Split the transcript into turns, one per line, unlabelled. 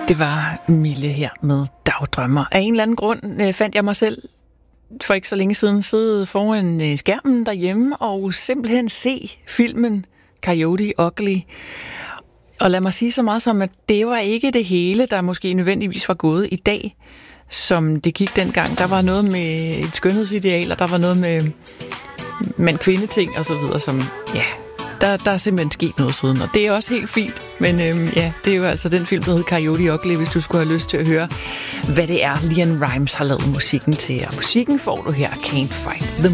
Det var Mille her med Dagdrømmer. Af en eller anden grund fandt jeg mig selv for ikke så længe siden sidde foran skærmen derhjemme og simpelthen se filmen Coyote Ugly. Og lad mig sige så meget som, at det var ikke det hele, der måske nødvendigvis var gået i dag, som det gik dengang. Der var noget med et skønhedsideal, og der var noget med mand-kvinde-ting og så videre, som ja... Der er simpelthen sket noget siden, og det er også helt fint. Men ja, det er jo altså den film, der hedder Coyote Ugly, hvis du skulle have lyst til at høre, hvad det er, LeAnn Rimes har lavet musikken til. Og musikken får du her, Can't Fight the